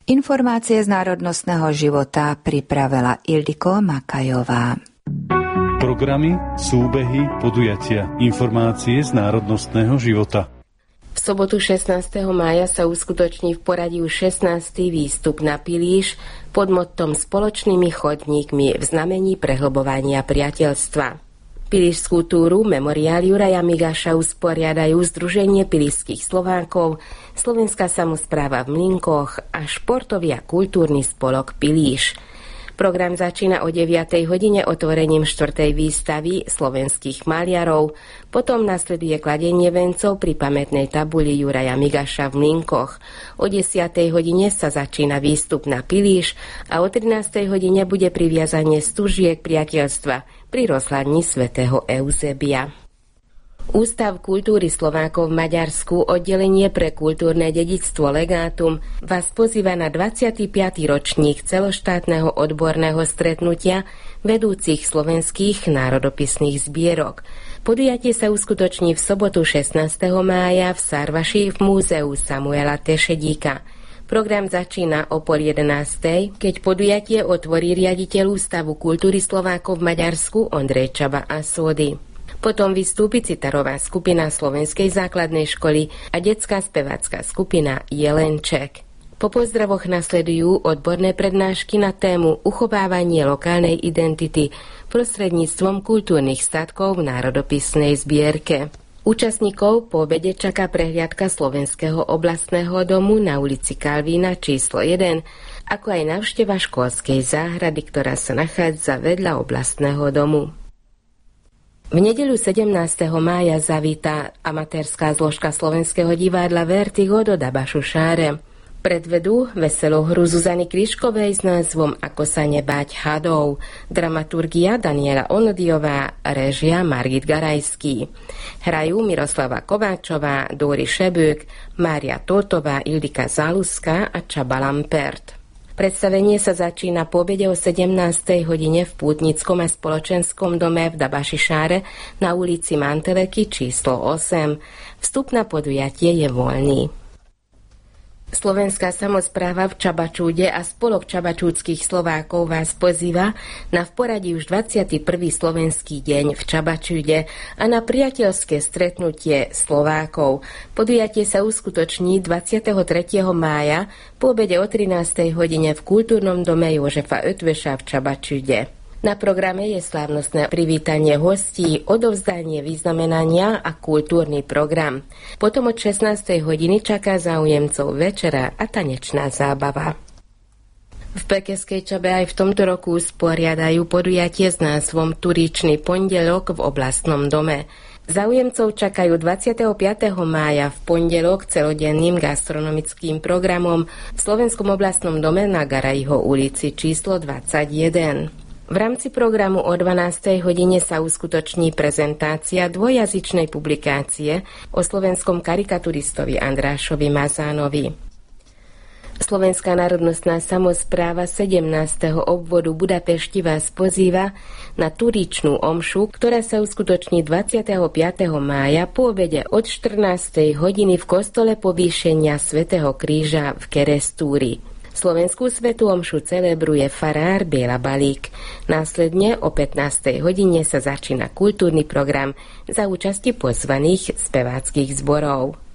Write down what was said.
Informácie z národnostného života pripravila Ildiko Makajová. Programy, súbehy, podujatia, informácie z národnostného života. V sobotu 16. mája sa uskutoční v poradí už 16. výstup na Pilíš pod mottom Spoločnými chodníkmi v znamení prehlbovania priateľstva. Pilíšskú túru Memoriál Juraja Migaša usporiadajú Združenie pilíšskych Slovákov, Slovenská samospráva v Mlynkoch a športový a kultúrny spolok Pilíš. Program začína o 9. hodine otvorením 4. výstavy slovenských maliarov, potom nasleduje kladenie vencov pri pamätnej tabuli Juraja Migaša v Mlynkoch. O 10. hodine sa začína výstup na Pilíš a o 13. hodine bude priviazanie stužiek priateľstva pri rozhľadni svätého Eusebia. Ústav kultúry Slovákov v Maďarsku, oddelenie pre kultúrne dedičstvo Legátum, vás pozýva na 25. ročník celoštátneho odborného stretnutia vedúcich slovenských národopisných zbierok. Podujatie sa uskutoční v sobotu 16. mája v Sarvaši v múzeu Samuela Tešedíka. Program začína o 10:30, keď podujatie otvorí riaditeľ Ústavu kultúry Slovákov v Maďarsku Ondrej Čaba Asódy. Potom vystúpi citarová skupina Slovenskej základnej školy a detská spevácka skupina Jelenček. Po pozdravoch nasledujú odborné prednášky na tému uchovávanie lokálnej identity prostredníctvom kultúrnych statkov v národopisnej zbierke. Účastníkov po obede čaká prehliadka Slovenského oblastného domu na ulici Kalvína číslo 1, ako aj návšteva školskej záhrady, ktorá sa nachádza vedľa oblastného domu. V nedeľu 17. mája zavítá amatérska zložka Slovenského divadla Vertigo do Dabašu-Šáre. Predvedú veselú hru Zuzany Kryškovej s názvom Ako sa nebáť hadov, dramaturgia Daniela Onodiová, réžia Margit Garajský. Hrajú Miroslava Kováčová, Dóri Šebők, Mária Tótová, Ildika Záluská a Csaba Lampert. Predstavenie sa začína po obede o 17. hodine v Pútnickom a spoločenskom dome v Dabaši-Šáre na ulici Manteleky číslo 8. Vstup na podujatie je voľný. Slovenská samospráva v Čabačúde a spolok čabačúdskych Slovákov vás pozýva na v poradí už 21. slovenský deň v Čabačúde a na priateľské stretnutie Slovákov. Podujatie sa uskutoční 23. mája po obede o 13. hodine v kultúrnom dome Jožefa Ötveša v Čabačúde. Na programe je slávnostné privítanie hostí, odovzdanie vyznamenania a kultúrny program. Potom od 16. hodiny čaká záujemcov večera a tanečná zábava. V Pekeskej Čabe aj v tomto roku usporiadajú podujatie s názvom Turičný pondelok v oblastnom dome. Záujemcov čakajú 25. mája v pondelok celodenným gastronomickým programom v Slovenskom oblastnom dome na Garajho ulici číslo 21. V rámci programu o 12. hodine sa uskutoční prezentácia dvojjazyčnej publikácie o slovenskom karikaturistovi Andrášovi Mazánovi. Slovenská národnostná samospráva 17. obvodu Budapešti vás pozýva na turičnú omšu, ktorá sa uskutoční 25. mája po obede od 14. hodiny v kostole Povýšenia svätého Kríža v Kerestúri. Slovenskú svätú omšu celebruje farár Biela Balík. Následne o 15. hodine sa začína kultúrny program za účasti pozvaných speváckych zborov.